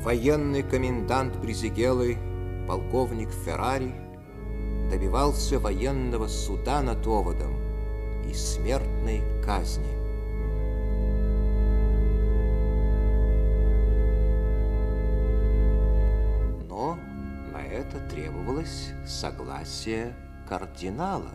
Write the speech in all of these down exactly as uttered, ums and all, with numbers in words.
Военный комендант Бризигеллы, полковник Феррари, добивался военного суда над оводом и смертной казни. Но на это требовалось согласие кардинала.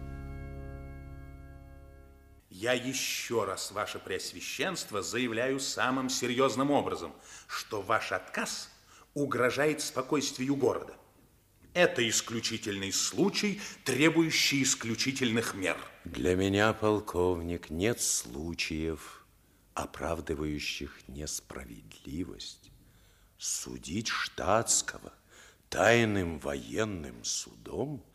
Я еще раз, ваше преосвященство, заявляю самым серьезным образом, что ваш отказ угрожает спокойствию города. Это исключительный случай, требующий исключительных мер. Для меня, полковник, нет случаев, оправдывающих несправедливость. Судить штатского тайным военным судом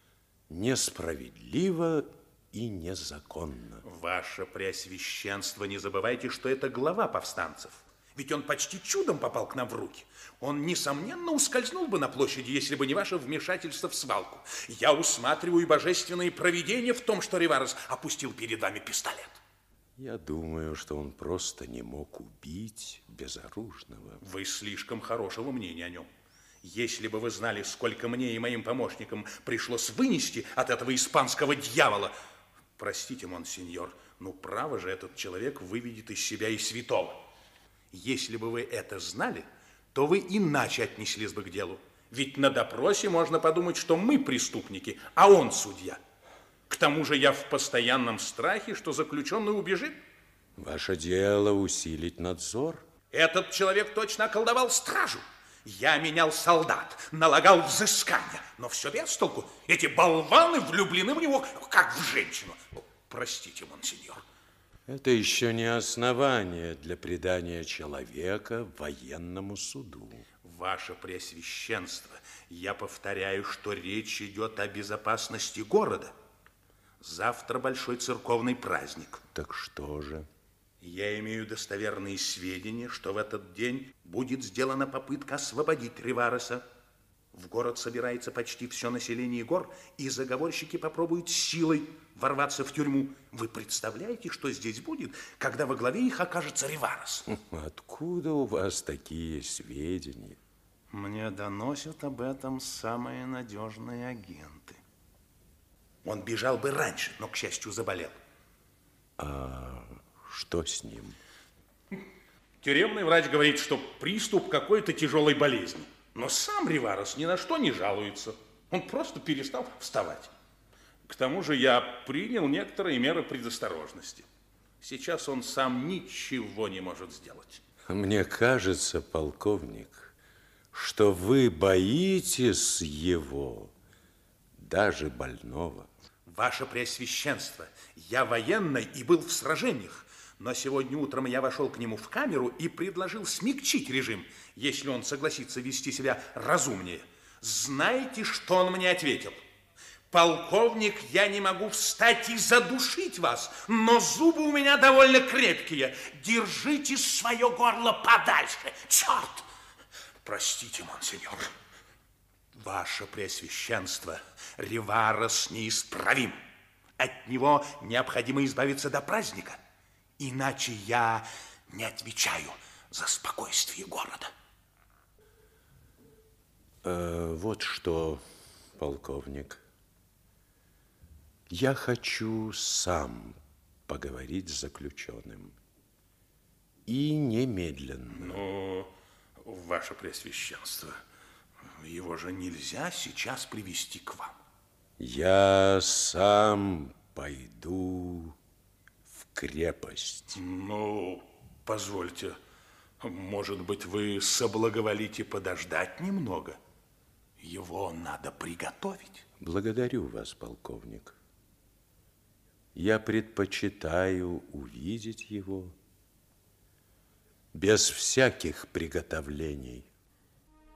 несправедливо и незаконно. Ваше преосвященство, не забывайте, что это глава повстанцев. Ведь он почти чудом попал к нам в руки. Он, несомненно, ускользнул бы на площади, если бы не ваше вмешательство в свалку. Я усматриваю божественные провидения в том, что Риварес опустил перед вами пистолет. Я думаю, что он просто не мог убить безоружного. Вы слишком хорошего мнения о нем. Если бы вы знали, сколько мне и моим помощникам пришлось вынести от этого испанского дьявола... Простите, монсеньор, ну право же, этот человек выведет из себя и святого. Если бы вы это знали, то вы иначе отнеслись бы к делу. Ведь на допросе можно подумать, что мы преступники, а он судья. К тому же я в постоянном страхе, что заключенный убежит. Ваше дело усилить надзор. Этот человек точно околдовал стражу. Я менял солдат, налагал взыскания, но все без толку. Эти болваны влюблены в него, как в женщину. Простите, монсеньор. Это еще не основание для предания человека военному суду. Ваше Преосвященство, я повторяю, что речь идет о безопасности города. Завтра большой церковный праздник. Так что же? Я имею достоверные сведения, что в этот день будет сделана попытка освободить Ривареса. В город собирается почти все население гор, и заговорщики попробуют силой ворваться в тюрьму. Вы представляете, что здесь будет, когда во главе их окажется Риварес? Откуда у вас такие сведения? Мне доносят об этом самые надежные агенты. Он бежал бы раньше, но, к счастью, заболел. А что с ним? Тюремный врач говорит, что приступ какой-то тяжелой болезни. Но сам Риварес ни на что не жалуется. Он просто перестал вставать. К тому же я принял некоторые меры предосторожности. Сейчас он сам ничего не может сделать. Мне кажется, полковник, что вы боитесь его, даже больного. Ваше Преосвященство, я военный и был в сражениях. Но сегодня утром я вошел к нему в камеру и предложил смягчить режим, если он согласится вести себя разумнее. Знаете, что он мне ответил? Полковник, я не могу встать и задушить вас, но зубы у меня довольно крепкие. Держите свое горло подальше. Черт! Простите, монсеньор. Ваше Преосвященство, Риварес неисправим. От него необходимо избавиться до праздника. Иначе я не отвечаю за спокойствие города. Э, вот что, полковник. Я хочу сам поговорить с заключенным. И немедленно. Ну, ваше Преосвященство, его же нельзя сейчас привести к вам. Я сам пойду в крепость. Ну, позвольте, может быть, вы соблаговолите подождать немного? Его надо приготовить. Благодарю вас, полковник. Я предпочитаю увидеть его без всяких приготовлений.